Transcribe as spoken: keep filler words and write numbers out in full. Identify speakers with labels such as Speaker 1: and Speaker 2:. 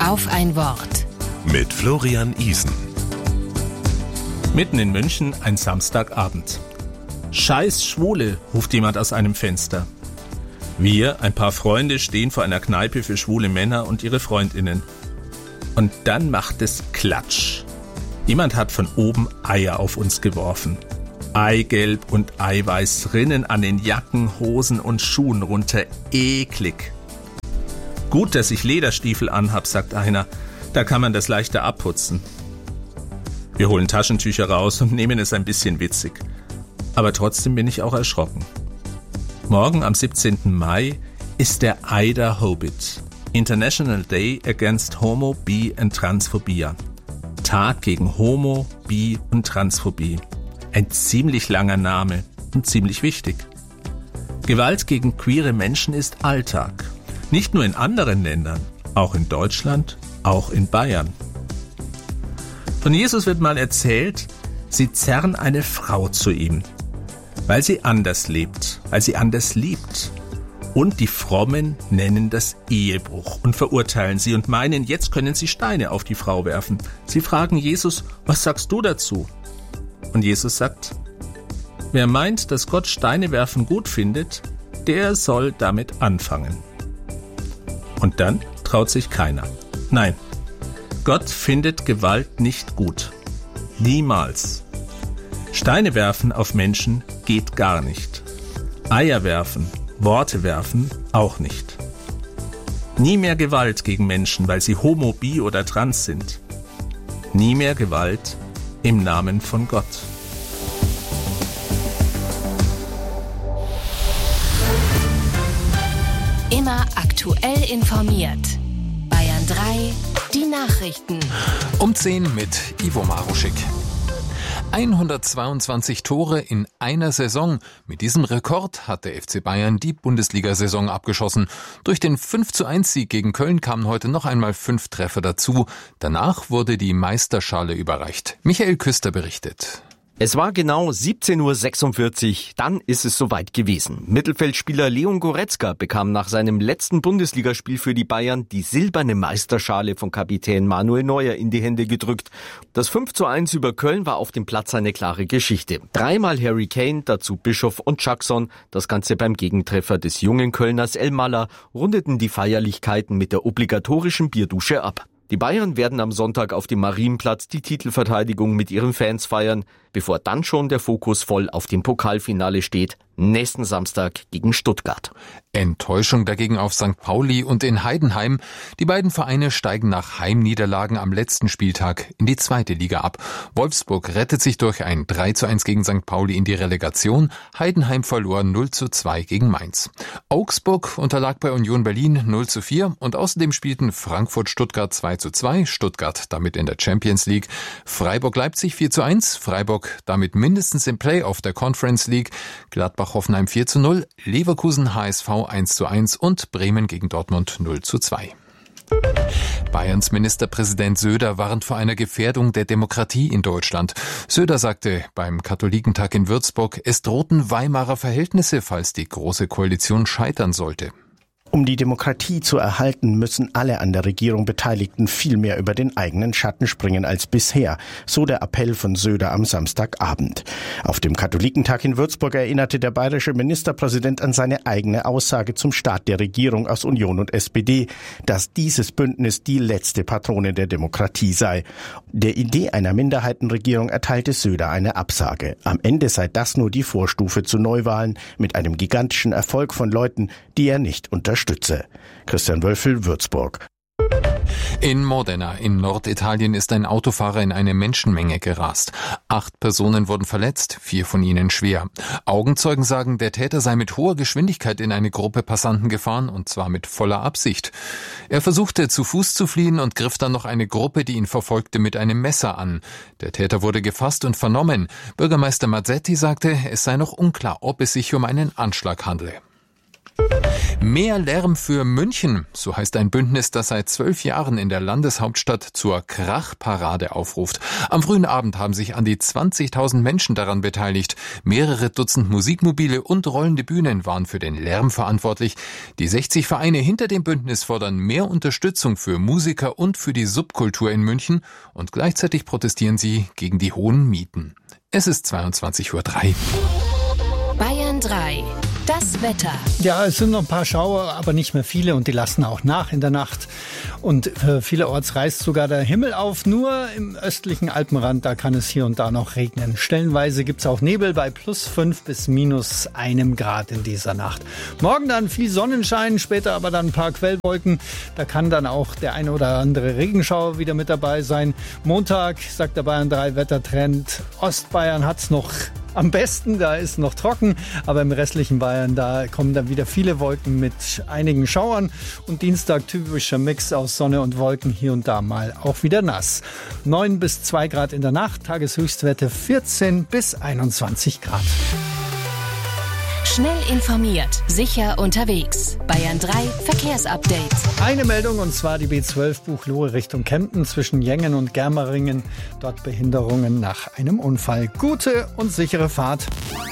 Speaker 1: Auf ein Wort.
Speaker 2: Mit Florian Isen.
Speaker 3: Mitten in München ein Samstagabend. Scheiß Schwule, ruft jemand aus einem Fenster. Wir, ein paar Freunde, stehen vor einer Kneipe für schwule Männer und ihre Freundinnen. Und dann macht es Klatsch. Jemand hat von oben Eier auf uns geworfen. Eigelb und Eiweiß rinnen an den Jacken, Hosen und Schuhen runter. Eklig. Gut, dass ich Lederstiefel anhab, sagt einer. Da kann man das leichter abputzen. Wir holen Taschentücher raus und nehmen es ein bisschen witzig. Aber trotzdem bin ich auch erschrocken. Morgen am siebzehnten Mai ist der Ida Hobit, International Day Against Homo, Bi and Transphobia. Tag gegen Homo, Bi und Transphobie. Ein ziemlich langer Name und ziemlich wichtig. Gewalt gegen queere Menschen ist Alltag. Nicht nur in anderen Ländern, auch in Deutschland, auch in Bayern. Von Jesus wird mal erzählt, sie zerren eine Frau zu ihm, weil sie anders lebt, weil sie anders liebt. Und die Frommen nennen das Ehebruch und verurteilen sie und meinen, jetzt können sie Steine auf die Frau werfen. Sie fragen Jesus, was sagst du dazu? Und Jesus sagt, wer meint, dass Gott Steine werfen gut findet, der soll damit anfangen. Und dann traut sich keiner. Nein, Gott findet Gewalt nicht gut. Niemals. Steine werfen auf Menschen geht gar nicht. Eier werfen, Worte werfen auch nicht. Nie mehr Gewalt gegen Menschen, weil sie homo, bi oder trans sind. Nie mehr Gewalt im Namen von Gott.
Speaker 1: Immer aktuell informiert. Bayern drei, die Nachrichten.
Speaker 4: Um zehn mit Ivo Maruschik. hundertzweiundzwanzig Tore in einer Saison. Mit diesem Rekord hat der F C Bayern die Bundesliga-Saison abgeschossen. Durch den fünf zu eins Sieg gegen Köln kamen heute noch einmal fünf Treffer dazu. Danach wurde die Meisterschale überreicht. Michael Küster berichtet.
Speaker 5: Es war genau siebzehn Uhr sechsundvierzig, dann ist es soweit gewesen. Mittelfeldspieler Leon Goretzka bekam nach seinem letzten Bundesligaspiel für die Bayern die silberne Meisterschale von Kapitän Manuel Neuer in die Hände gedrückt. Das fünf zu eins über Köln war auf dem Platz eine klare Geschichte. Dreimal Harry Kane, dazu Bischof und Jackson, das Ganze beim Gegentreffer des jungen Kölners El Malla, rundeten die Feierlichkeiten mit der obligatorischen Bierdusche ab. Die Bayern werden am Sonntag auf dem Marienplatz die Titelverteidigung mit ihren Fans feiern, bevor dann schon der Fokus voll auf dem Pokalfinale steht, nächsten Samstag gegen Stuttgart.
Speaker 4: Enttäuschung dagegen auf Sankt Pauli und in Heidenheim. Die beiden Vereine steigen nach Heimniederlagen am letzten Spieltag in die zweite Liga ab. Wolfsburg rettet sich durch ein drei zu eins gegen Sankt Pauli in die Relegation. Heidenheim verlor null zu zwei gegen Mainz. Augsburg unterlag bei Union Berlin null zu vier und außerdem spielten Frankfurt-Stuttgart zwei zu zwei, Stuttgart damit in der Champions League, Freiburg-Leipzig vier zu eins, Freiburg damit mindestens im Playoff der Conference League, Gladbach-Hoffenheim vier zu null, Leverkusen-H S V eins zu eins und Bremen gegen Dortmund null zu zwei. Bayerns Ministerpräsident Söder warnt vor einer Gefährdung der Demokratie in Deutschland. Söder sagte beim Katholikentag in Würzburg, es drohten Weimarer Verhältnisse, falls die Große Koalition scheitern sollte.
Speaker 6: Um die Demokratie zu erhalten, müssen alle an der Regierung Beteiligten viel mehr über den eigenen Schatten springen als bisher, so der Appell von Söder am Samstagabend. Auf dem Katholikentag in Würzburg erinnerte der bayerische Ministerpräsident an seine eigene Aussage zum Start der Regierung aus Union und S P D, dass dieses Bündnis die letzte Patrone der Demokratie sei. Der Idee einer Minderheitenregierung erteilte Söder eine Absage. Am Ende sei das nur die Vorstufe zu Neuwahlen mit einem gigantischen Erfolg von Leuten, die er nicht unterstütze. Christian Wölfel, Würzburg.
Speaker 4: In Modena in Norditalien ist ein Autofahrer in eine Menschenmenge gerast. Acht Personen wurden verletzt, vier von ihnen schwer. Augenzeugen sagen, der Täter sei mit hoher Geschwindigkeit in eine Gruppe Passanten gefahren, und zwar mit voller Absicht. Er versuchte zu Fuß zu fliehen und griff dann noch eine Gruppe, die ihn verfolgte, mit einem Messer an. Der Täter wurde gefasst und vernommen. Bürgermeister Mazzetti sagte, es sei noch unklar, ob es sich um einen Anschlag handle. Mehr Lärm für München, so heißt ein Bündnis, das seit zwölf Jahren in der Landeshauptstadt zur Krachparade aufruft. Am frühen Abend haben sich an die zwanzigtausend Menschen daran beteiligt. Mehrere Dutzend Musikmobile und rollende Bühnen waren für den Lärm verantwortlich. Die sechzig Vereine hinter dem Bündnis fordern mehr Unterstützung für Musiker und für die Subkultur in München und gleichzeitig protestieren sie gegen die hohen Mieten. Es ist zweiundzwanzig Uhr drei.
Speaker 1: Bayern drei. Das Wetter.
Speaker 7: Ja, es sind noch ein paar Schauer, aber nicht mehr viele und die lassen auch nach in der Nacht. Und äh, vielerorts reißt sogar der Himmel auf. Nur im östlichen Alpenrand, da kann es hier und da noch regnen. Stellenweise gibt's auch Nebel bei plus fünf bis minus einem Grad in dieser Nacht. Morgen dann viel Sonnenschein, später aber dann ein paar Quellwolken. Da kann dann auch der eine oder andere Regenschauer wieder mit dabei sein. Montag, sagt der Bayern drei Wettertrend, Ostbayern hat's noch am besten, da ist noch trocken, aber im restlichen Bayern, da kommen dann wieder viele Wolken mit einigen Schauern und Dienstag typischer Mix aus Sonne und Wolken, hier und da mal auch wieder nass. neun bis zwei Grad in der Nacht, Tageshöchstwerte vierzehn bis einundzwanzig Grad.
Speaker 1: Schnell informiert, sicher unterwegs. Bayern drei Verkehrsupdate.
Speaker 7: Eine Meldung, und zwar die B zwölf Buchloe Richtung Kempten zwischen Jengen und Germeringen. Dort Behinderungen nach einem Unfall. Gute und sichere Fahrt.